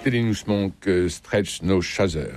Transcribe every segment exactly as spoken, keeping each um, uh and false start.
Thelonious Monk, euh, Stretch No Chaser.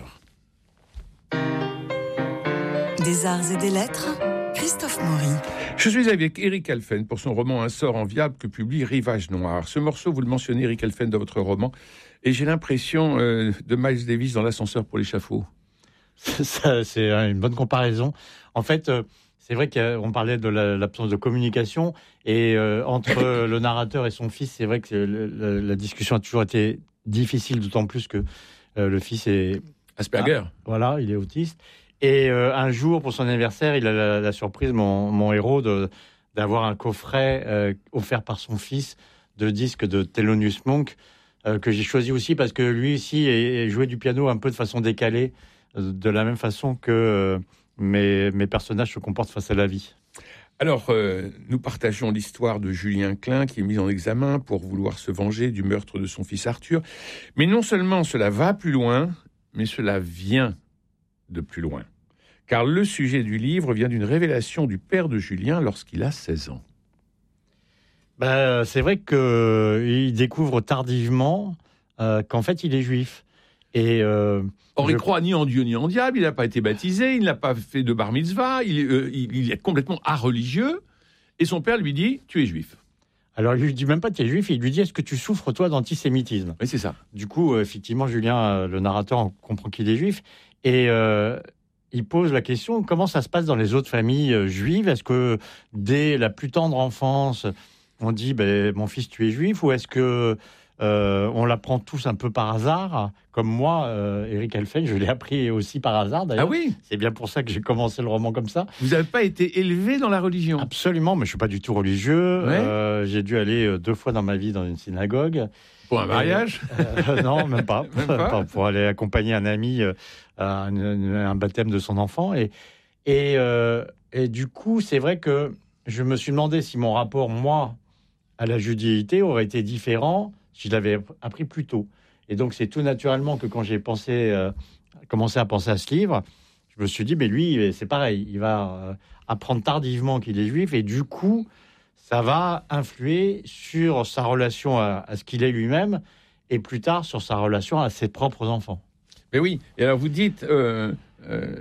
Des arts et des lettres, Christophe Maury. Je suis avec Eric Halphen pour son roman Un sort enviable que publie Rivage Noir. Ce morceau, vous le mentionnez, Eric Halphen, dans votre roman, et j'ai l'impression euh, de Miles Davis dans L'ascenseur pour l'échafaud. Ça, c'est une bonne comparaison. En fait, euh, c'est vrai qu'on parlait de la, l'absence de communication, et euh, entre le narrateur et son fils, c'est vrai que le, le, la discussion a toujours été difficile, d'autant plus que euh, le fils est... Asperger. Ah, voilà, il est autiste. Et euh, un jour, pour son anniversaire, il a la, la surprise, mon, mon héros, de, d'avoir un coffret euh, offert par son fils de disques de Thelonious Monk, euh, que j'ai choisi aussi parce que lui aussi est, est jouait du piano un peu de façon décalée, euh, de la même façon que euh, mes, mes personnages se comportent face à la vie. Alors, euh, nous partageons l'histoire de Julien Klein, qui est mis en examen pour vouloir se venger du meurtre de son fils Arthur. Mais non seulement cela va plus loin, mais cela vient de plus loin. Car le sujet du livre vient d'une révélation du père de Julien lorsqu'il a seize ans. Ben, c'est vrai qu'il découvre tardivement euh, qu'en fait, il est juif. Et, euh, Or, il je... croit ni en Dieu ni en diable, il n'a pas été baptisé, il n'a pas fait de bar mitzvah, il, euh, il, il est complètement areligieux, et son père lui dit « tu es juif ». Alors, il lui dit même pas « tu es juif », il lui dit « est-ce que tu souffres, toi, d'antisémitisme ?» Oui, c'est ça. Du coup, euh, effectivement, Julien, euh, le narrateur, comprend qu'il est juif, et... Euh, il pose la question, comment ça se passe dans les autres familles euh, juives ? Est-ce que dès la plus tendre enfance, on dit ben, « mon fils, tu es juif » ou est-ce que euh, on l'apprend tous un peu par hasard ? Comme moi, euh, Eric Halphen, je l'ai appris aussi par hasard d'ailleurs. Ah oui ? C'est bien pour ça que j'ai commencé le roman comme ça. Vous n'avez pas été élevé dans la religion ? Absolument, mais je ne suis pas du tout religieux. Ouais. Euh, j'ai dû aller deux fois dans ma vie dans une synagogue. Pour un mariage ? euh, Non, même pas. Même pas pour aller accompagner un ami euh, à un, un baptême de son enfant. Et, et, euh, et du coup, c'est vrai que je me suis demandé si mon rapport, moi, à la judéité aurait été différent si je l'avais appris plus tôt. Et donc, c'est tout naturellement que quand j'ai pensé, euh, commencé à penser à ce livre, je me suis dit, mais lui, c'est pareil, il va euh, apprendre tardivement qu'il est juif. Et du coup... ça va influer sur sa relation à, à ce qu'il est lui-même et plus tard sur sa relation à ses propres enfants. Mais oui, et alors vous dites, euh, euh,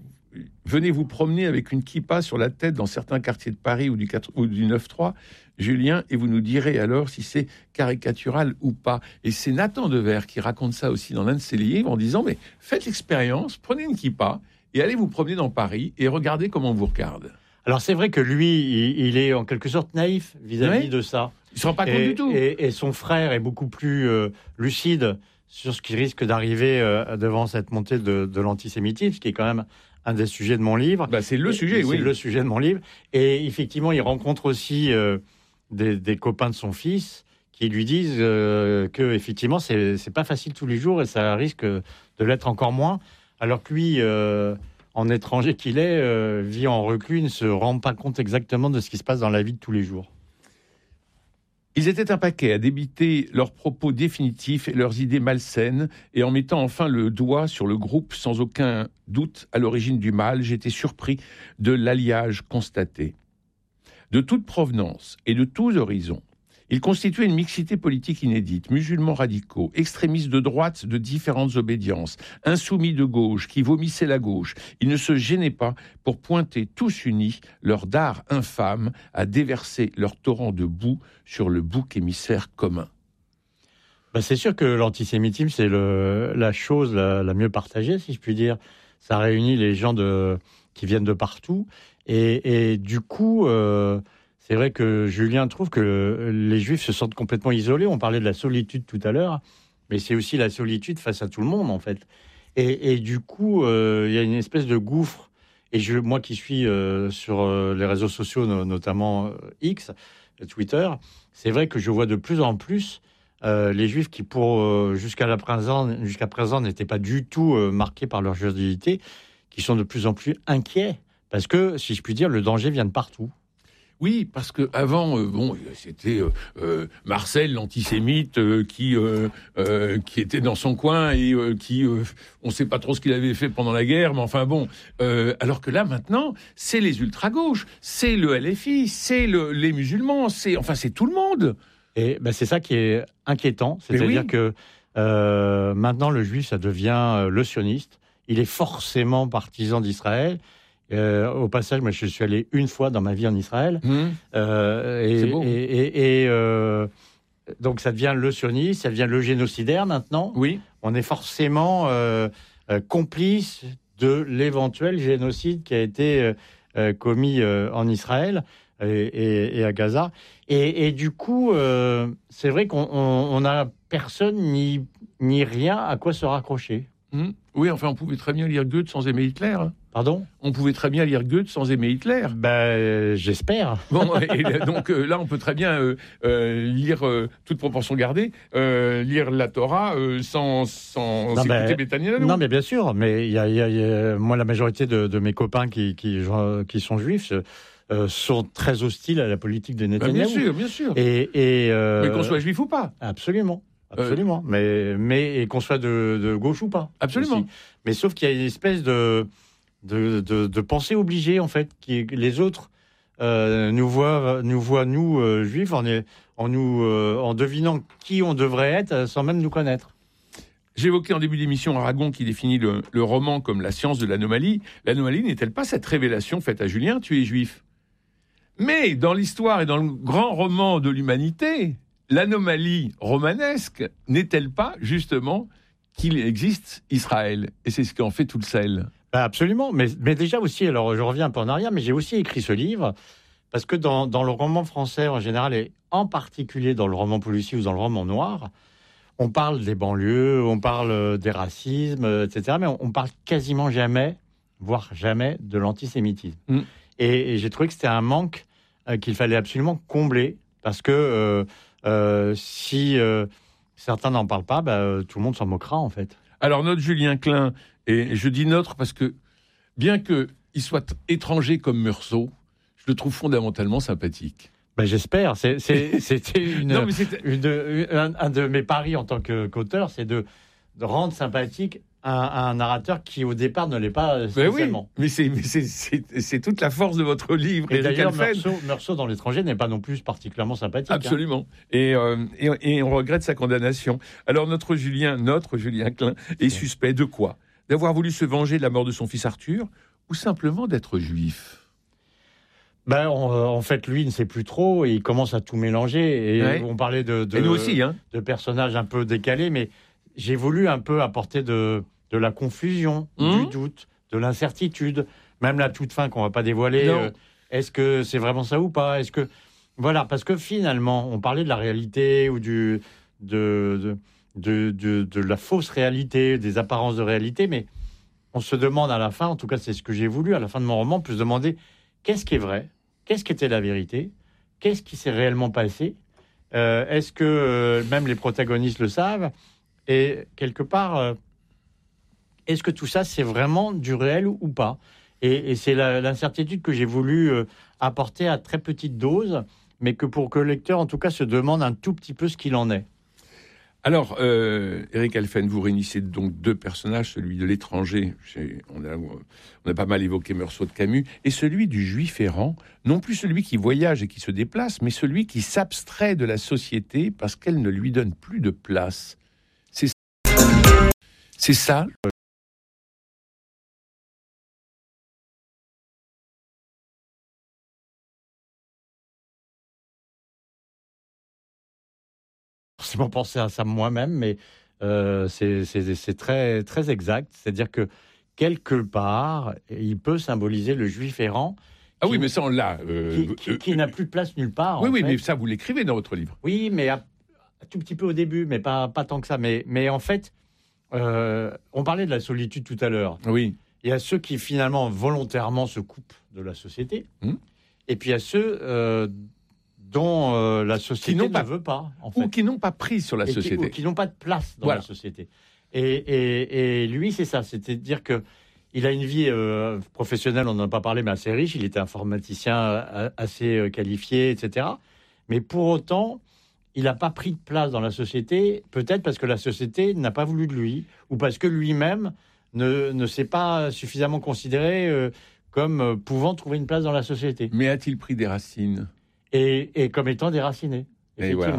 venez vous promener avec une kippa sur la tête dans certains quartiers de Paris ou du, quatre, ou du neuf trois, Julien, et vous nous direz alors si c'est caricatural ou pas. Et c'est Nathan Devers qui raconte ça aussi dans l'un de ses livres en disant, mais faites l'expérience, prenez une kippa et allez vous promener dans Paris et regardez comment on vous regarde. Alors c'est vrai que lui, il, il est en quelque sorte naïf vis-à-vis oui. de ça. Il ne se rend pas et, compte du tout. Et, et son frère est beaucoup plus euh, lucide sur ce qui risque d'arriver euh, devant cette montée de, de l'antisémitisme, qui est quand même un des sujets de mon livre. Bah, c'est le et, sujet, c'est oui. C'est le sujet de mon livre. Et effectivement, il rencontre aussi euh, des, des copains de son fils qui lui disent euh, que effectivement, c'est, c'est pas facile tous les jours et ça risque de l'être encore moins. Alors que lui... Euh, en étranger qu'il est, euh, vit en reclus, ne se rend pas compte exactement de ce qui se passe dans la vie de tous les jours. Ils étaient un paquet à débiter leurs propos définitifs et leurs idées malsaines, et en mettant enfin le doigt sur le groupe sans aucun doute à l'origine du mal, j'étais surpris de l'alliage constaté. De toute provenance et de tous horizons, ils constituaient une mixité politique inédite, musulmans radicaux, extrémistes de droite de différentes obédiences, insoumis de gauche qui vomissaient la gauche. Ils ne se gênaient pas pour pointer tous unis leur dard infâme à déverser leur torrent de boue sur le bouc émissaire commun. Ben c'est sûr que l'antisémitisme, c'est le, la chose la, la mieux partagée, si je puis dire. Ça réunit les gens de, qui viennent de partout. Et, et du coup... Euh, c'est vrai que Julien trouve que les Juifs se sentent complètement isolés. On parlait de la solitude tout à l'heure, mais c'est aussi la solitude face à tout le monde, en fait. Et, et du coup, euh, il y a une espèce de gouffre. Et je, moi qui suis euh, sur euh, les réseaux sociaux, no- notamment euh, X, Twitter, c'est vrai que je vois de plus en plus euh, les Juifs qui, pour euh, jusqu'à, la présent, jusqu'à présent, n'étaient pas du tout euh, marqués par leur judéité, qui sont de plus en plus inquiets. Parce que, si je puis dire, le danger vient de partout. Oui, parce que avant, euh, bon, c'était euh, euh, Marcel, l'antisémite, euh, qui euh, euh, qui était dans son coin et euh, qui, euh, on ne sait pas trop ce qu'il avait fait pendant la guerre, mais enfin bon. Euh, alors que là, maintenant, c'est les ultra-gauches, c'est le L F I, c'est le, les musulmans, c'est enfin c'est tout le monde. Et ben c'est ça qui est inquiétant, c'est-à-dire oui. que Euh, maintenant, le juif, ça devient euh, le sioniste. Il est forcément partisan d'Israël. Euh, au passage, moi, je suis allé une fois dans ma vie en Israël. Mmh. Euh, et, C'est beau. Et, et, et euh, donc, ça devient le sioniste, ça devient le génocidaire maintenant. Oui. On est forcément euh, euh, complice de l'éventuel génocide qui a été euh, euh, commis euh, en Israël et, et, et à Gaza. Et, et du coup, euh, c'est vrai qu'on on, on a personne ni, ni rien à quoi se raccrocher. Mmh. Oui, enfin, on pouvait très bien lire Goethe sans aimer Hitler. Hein. Pardon ? On pouvait très bien lire Goethe sans aimer Hitler. Ben, euh, j'espère. Bon, et donc euh, là, on peut très bien euh, euh, lire, euh, toute proportion gardée, euh, lire la Torah euh, sans, sans Non, s'écouter mais- Netanyahou. Non, mais bien sûr. Mais il y a, il y a- il y a- moi, la majorité de, de mes copains qui, qui, qui sont juifs euh, sont très hostiles à la politique de Ben, bien Netanyahou. sûr, bien sûr. Et, et, euh, Mais qu'on soit juif ou pas. Absolument. Absolument. Mais, mais et qu'on soit de, de gauche ou pas. Absolument. Aussi. Mais sauf qu'il y a une espèce de, de, de, de pensée obligée, en fait, qui les autres euh, nous voient, nous, voient, nous euh, juifs, en, en, nous, euh, en devinant qui on devrait être sans même nous connaître. J'évoquais en début d'émission Aragon qui définit le, le roman comme la science de l'anomalie. L'anomalie n'est-elle pas cette révélation faite à Julien, tu es juif ? Mais dans l'histoire et dans le grand roman de l'humanité, l'anomalie romanesque n'est-elle pas justement qu'il existe Israël ? Et c'est ce qui en fait tout le sel. Ben absolument. Mais, mais déjà aussi, alors je reviens un peu en arrière, mais j'ai aussi écrit ce livre parce que dans, dans le roman français en général, et en particulier dans le roman policier ou dans le roman noir, on parle des banlieues, on parle des racismes, et cetera. Mais on, on parle quasiment jamais, voire jamais, de l'antisémitisme. Mm. Et, et j'ai trouvé que c'était un manque euh, qu'il fallait absolument combler parce que euh, euh, si euh, certains n'en parlent pas, bah, tout le monde s'en moquera en fait. Alors notre Julien Klein, et je dis notre parce que bien qu'il soit étranger comme Meursault, je le trouve fondamentalement sympathique. Ben, j'espère. C'est, c'est, c'était une, non, mais c'était... une, une, un, un de mes paris en tant que, qu'auteur, c'est de, de rendre sympathique un, un narrateur qui, au départ, ne l'est pas spécialement. Mais oui, mais, c'est, mais c'est, c'est, c'est toute la force de votre livre. Et d'ailleurs, Meursault, Meursault dans l'étranger n'est pas non plus particulièrement sympathique. Absolument. Hein. Et, euh, et, et on regrette sa condamnation. Alors, notre Julien, notre Julien Klein est suspect de quoi ? D'avoir voulu se venger de la mort de son fils Arthur ou simplement d'être juif ? Ben, on, en fait, lui, il ne sait plus trop et il commence à tout mélanger. Et ouais. On parlait de, de, et nous aussi, hein. de personnages un peu décalés, mais j'ai voulu un peu apporter de, de la confusion, mmh. du doute, de l'incertitude, même la toute fin qu'on ne va pas dévoiler. Euh, est-ce que c'est vraiment ça ou pas ? Est-ce que voilà, parce que finalement, on parlait de la réalité ou du, de, de, de, de, de la fausse réalité, des apparences de réalité, mais on se demande à la fin, en tout cas c'est ce que j'ai voulu, à la fin de mon roman, on peut se demander qu'est-ce qui est vrai ? Qu'est-ce qui était la vérité ? Qu'est-ce qui s'est réellement passé ? euh, Est-ce que euh, même les protagonistes le savent ? Et quelque part, euh, est-ce que tout ça, c'est vraiment du réel ou, ou pas ? et, et c'est la, l'incertitude que j'ai voulu euh, apporter à très petite dose, mais que pour que le lecteur, en tout cas, se demande un tout petit peu ce qu'il en est. Alors, euh, Eric Halphen, vous réunissez donc deux personnages, celui de l'étranger, on a, on a pas mal évoqué Meursault de Camus, et celui du juif errant, non plus celui qui voyage et qui se déplace, mais celui qui s'abstrait de la société parce qu'elle ne lui donne plus de place. C'est, c'est ça. C'est pour penser à ça moi-même, mais euh, c'est, c'est, c'est très, très exact. C'est-à-dire que quelque part, il peut symboliser le juif errant. Ah oui, mais ça, on l'a. Euh, qui, qui, qui n'a plus de place nulle part. Oui, en oui, fait. mais ça, vous l'écrivez dans votre livre. Oui, mais à, à tout petit peu au début, mais pas, pas tant que ça. Mais, mais en fait, euh, on parlait de la solitude tout à l'heure. Oui. Il y a ceux qui, finalement, volontairement se coupent de la société. Hum. Et puis il y a ceux... Euh, dont euh, la société ne pas, veut pas, en fait. Ou qui n'ont pas prise sur la et société. Qui, ou qui n'ont pas de place dans voilà. la société. Et, et, et lui, c'est ça, c'est-à-dire qu'il a une vie euh, professionnelle, on n'en a pas parlé, mais assez riche, il était informaticien assez qualifié, et cetera. Mais pour autant, il n'a pas pris de place dans la société, peut-être parce que la société n'a pas voulu de lui, ou parce que lui-même ne, ne s'est pas suffisamment considéré euh, comme pouvant trouver une place dans la société. Mais a-t-il pris des racines ? Et, et comme étant déraciné, effectivement.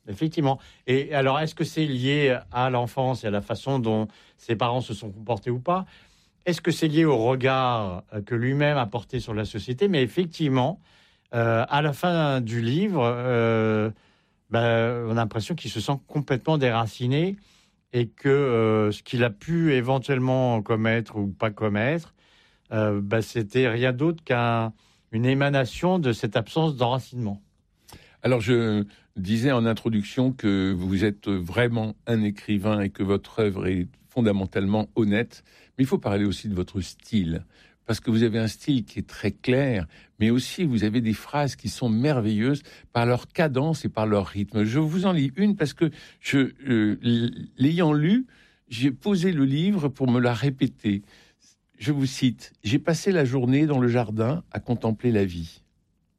effectivement. Et alors, est-ce que c'est lié à l'enfance et à la façon dont ses parents se sont comportés ou pas ? Est-ce que c'est lié au regard que lui-même a porté sur la société ? Mais effectivement, euh, à la fin du livre, euh, ben, on a l'impression qu'il se sent complètement déraciné et que euh, ce qu'il a pu éventuellement commettre ou pas commettre, euh, ben, c'était rien d'autre qu'une émanation de cette absence d'enracinement. Alors, je disais en introduction que vous êtes vraiment un écrivain et que votre œuvre est fondamentalement honnête, mais il faut parler aussi de votre style, parce que vous avez un style qui est très clair, mais aussi vous avez des phrases qui sont merveilleuses par leur cadence et par leur rythme. Je vous en lis une parce que, je, euh, l'ayant lu, j'ai posé le livre pour me la répéter. Je vous cite, « J'ai passé la journée dans le jardin à contempler la vie. Mmh. »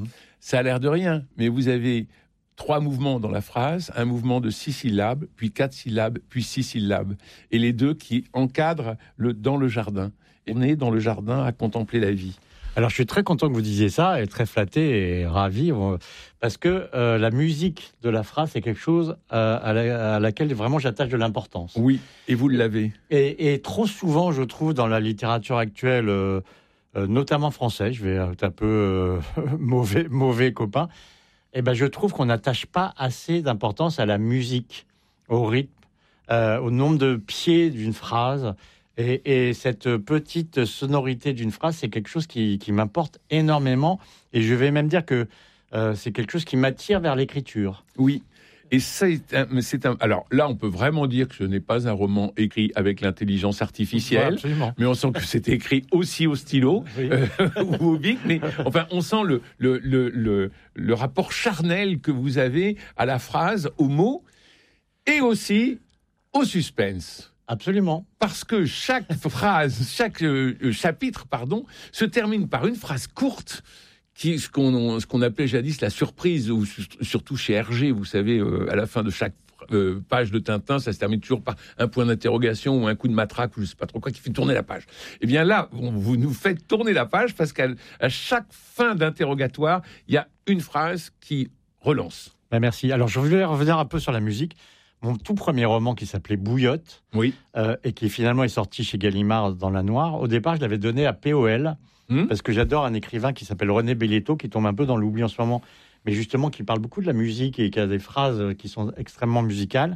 Ça a l'air de rien, mais vous avez trois mouvements dans la phrase, un mouvement de six syllabes, puis quatre syllabes, puis six syllabes, et les deux qui encadrent le dans le jardin. Et on est dans le jardin à contempler la vie. Alors, je suis très content que vous disiez ça, et très flatté et ravi, parce que euh, la musique de la phrase, c'est quelque chose euh, à, la, à laquelle vraiment j'attache de l'importance. Oui, et vous l'avez. Et, et trop souvent, je trouve, dans la littérature actuelle, euh, euh, notamment française, je vais être un peu euh, mauvais, mauvais copain, eh ben, je trouve qu'on n'attache pas assez d'importance à la musique, au rythme, euh, au nombre de pieds d'une phrase. Et, et cette petite sonorité d'une phrase, c'est quelque chose qui, qui m'importe énormément. Et je vais même dire que euh, c'est quelque chose qui m'attire vers l'écriture. Oui. Et c'est un, c'est un. Alors là, on peut vraiment dire que ce n'est pas un roman écrit avec l'intelligence artificielle, ouais, mais on sent que c'est écrit aussi au stylo oui. euh, ou au bic. Mais enfin, on sent le, le le le le rapport charnel que vous avez à la phrase, au mot, et aussi au suspense. Absolument. Parce que chaque phrase, chaque euh, chapitre, pardon, se termine par une phrase courte. Qui, ce, qu'on, ce qu'on appelait jadis la surprise, ou surtout chez Hergé, vous savez, euh, à la fin de chaque euh, page de Tintin, ça se termine toujours par un point d'interrogation ou un coup de matraque, ou je ne sais pas trop quoi, qui fait tourner la page. Eh bien là, on, vous nous faites tourner la page parce qu'à à chaque fin d'interrogatoire, il y a une phrase qui relance. Ben merci. Alors, je voulais revenir un peu sur la musique. Mon tout premier roman qui s'appelait Bouillotte, oui. euh, et qui finalement est sorti chez Gallimard dans La Noire, au départ, je l'avais donné à P O L, mmh. parce que j'adore un écrivain qui s'appelle René Belletto, qui tombe un peu dans l'oubli en ce moment, mais justement qui parle beaucoup de la musique et qui a des phrases qui sont extrêmement musicales.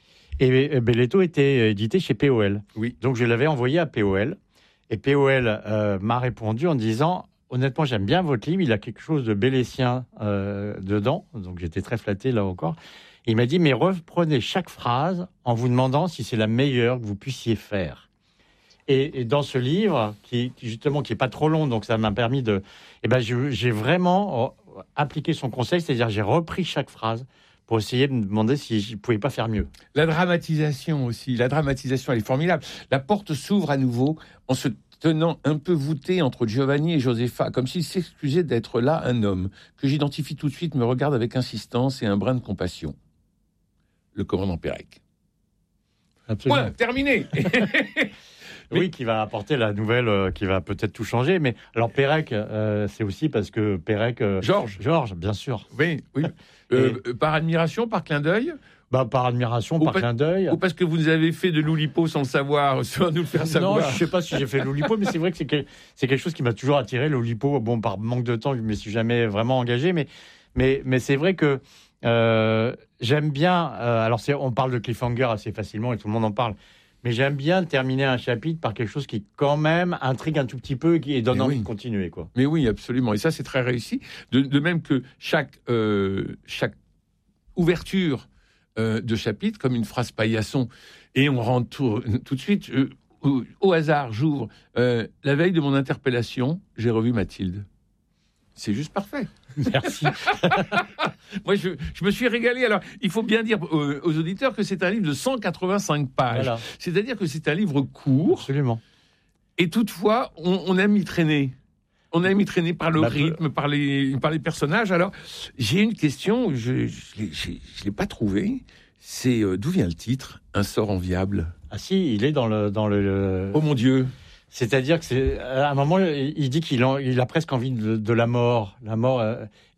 Et Belletto était édité chez P O L. Oui. Donc je l'avais envoyé à P O L, et P O L euh, m'a répondu en disant « Honnêtement, j'aime bien votre livre, il a quelque chose de bellécien euh, dedans. » Donc j'étais très flatté là encore. Il m'a dit, mais reprenez chaque phrase en vous demandant si c'est la meilleure que vous puissiez faire. Et, et dans ce livre, qui, qui justement qui est pas trop long, donc ça m'a permis de, eh ben je, j'ai vraiment appliqué son conseil, c'est-à-dire j'ai repris chaque phrase pour essayer de me demander si je pouvais pas faire mieux. La dramatisation aussi, la dramatisation, elle est formidable. La porte s'ouvre à nouveau en se tenant un peu voûté entre Giovanni et Josepha, comme s'il s'excusait d'être là un homme que j'identifie tout de suite, me regarde avec insistance et un brin de compassion. Le commandant Pérec. Absolument. Point, terminé. Oui, mais... qui va apporter la nouvelle, euh, qui va peut-être tout changer. Mais alors Pérec, euh, c'est aussi parce que Pérec... Euh, Georges. Georges, bien sûr. Oui, oui. Euh, Et... Par admiration, par clin d'œil bah, par admiration, ou par pas... clin d'œil. Ou parce que vous nous avez fait de l'Oulipo sans le savoir, sans nous le faire savoir. Non, je ne sais pas si j'ai fait l'Oulipo, mais c'est vrai que c'est, que c'est quelque chose qui m'a toujours attiré, l'Oulipo. Bon, par manque de temps, je ne me suis jamais vraiment engagé, mais, mais, mais c'est vrai que Euh, j'aime bien, euh, alors c'est, on parle de cliffhanger assez facilement et tout le monde en parle, mais j'aime bien terminer un chapitre par quelque chose qui quand même intrigue un tout petit peu et donne mais envie oui. de continuer, quoi. Mais oui, absolument, et ça c'est très réussi, de, de même que chaque, euh, chaque ouverture euh, de chapitre, comme une phrase paillasson, et on rentre tout, tout de suite, euh, au, au hasard, j'ouvre, euh, la veille de mon interpellation, j'ai revu Mathilde. C'est juste parfait. Merci. Moi, je, je me suis régalé. Alors, il faut bien dire aux, aux auditeurs que c'est un livre de cent quatre-vingt-cinq pages. Voilà. C'est-à-dire que c'est un livre court. Absolument. Et toutefois, on, on aime y traîner. On aime y traîner par le bah, rythme, par les, par les personnages. Alors, j'ai une question, je ne l'ai pas trouvée. C'est euh, d'où vient le titre « Un sort enviable » ? Ah si, il est dans le... Dans le... Oh mon Dieu. C'est-à-dire que c'est à un moment, il dit qu'il a, il a presque envie de, de la mort, la mort, euh,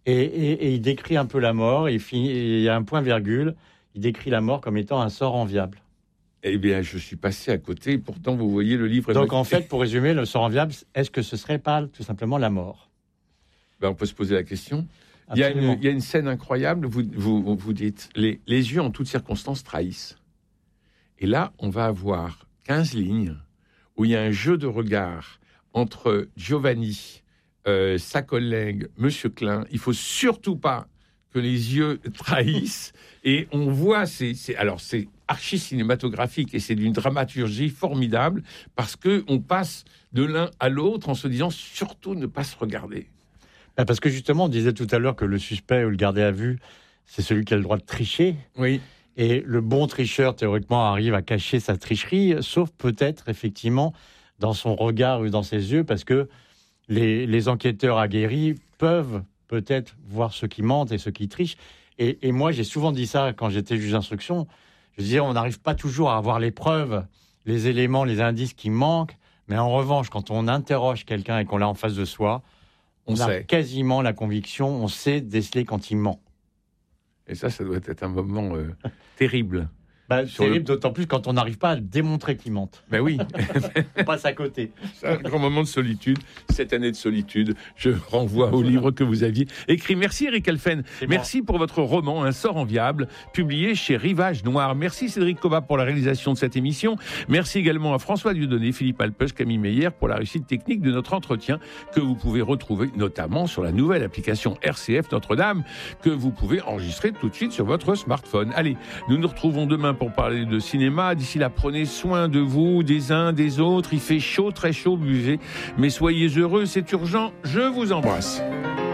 Et, et, et il décrit un peu la mort, et il, finit, et il y a un point-virgule, il décrit la mort comme étant un sort enviable. Eh bien, je suis passé à côté, pourtant vous voyez le livre... Donc en fait, pour résumer, le sort enviable, est-ce que ce serait pas tout simplement la mort ? Ben, on peut se poser la question. Il y, a une, il y a une scène incroyable, vous, vous, vous dites, les, les yeux en toutes circonstances trahissent. Et là, on va avoir quinze lignes où il y a un jeu de regard entre Giovanni, euh, sa collègue, Monsieur Klein. Il ne faut surtout pas que les yeux trahissent. Et on voit, c'est, c'est, alors c'est archi-cinématographique et c'est d'une dramaturgie formidable parce qu'on passe de l'un à l'autre en se disant surtout ne pas se regarder. Ben parce que justement, on disait tout à l'heure que le suspect ou le gardé à vue, c'est celui qui a le droit de tricher. Oui. Et le bon tricheur, théoriquement, arrive à cacher sa tricherie, sauf peut-être, effectivement, dans son regard ou dans ses yeux, parce que les, les enquêteurs aguerris peuvent peut-être voir ceux qui mentent et ceux qui trichent. Et, et moi, j'ai souvent dit ça quand j'étais juge d'instruction. Je disais, on n'arrive pas toujours à avoir les preuves, les éléments, les indices qui manquent. Mais en revanche, quand on interroge quelqu'un et qu'on l'a en face de soi, on, on a sait. quasiment la conviction, on sait déceler quand il ment. Et ça, ça doit être un moment euh, terrible. Bah, terrible, le... d'autant plus quand on n'arrive pas à démontrer qu'il mente. Ben oui. On passe à côté. C'est un grand moment de solitude, cette année de solitude. Je renvoie au livre que vous aviez écrit. Merci Eric Elfen. Merci pour votre roman Un sort enviable, publié chez Rivage Noir. Merci Cédric Cobat pour la réalisation de cette émission. Merci également à François Dieudonné, Philippe Alpeuch, Camille Meyer pour la réussite technique de notre entretien que vous pouvez retrouver notamment sur la nouvelle application R C F Notre-Dame que vous pouvez enregistrer tout de suite sur votre smartphone. Allez, nous nous retrouvons demain pour parler de cinéma. D'ici là, prenez soin de vous, des uns, des autres. Il fait chaud, très chaud, buvez. Mais soyez heureux, c'est urgent. Je vous embrasse.